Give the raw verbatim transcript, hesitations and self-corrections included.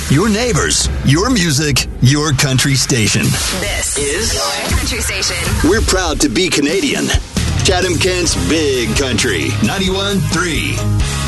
your neighbors, your music, your country station. This is your country station. We're proud to be Canadian. Chatham-Kent's Big Country, ninety-one point three.